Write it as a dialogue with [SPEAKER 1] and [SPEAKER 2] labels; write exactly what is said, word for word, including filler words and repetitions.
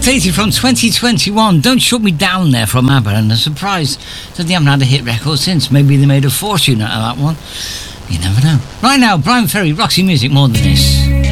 [SPEAKER 1] updated from twenty twenty-one. Don't Shut Me Down there from ABBA, and a surprise that they haven't had a hit record since. Maybe they made a fortune out of that one. You never know. Right now, Brian Ferry, Roxy Music, More Than This.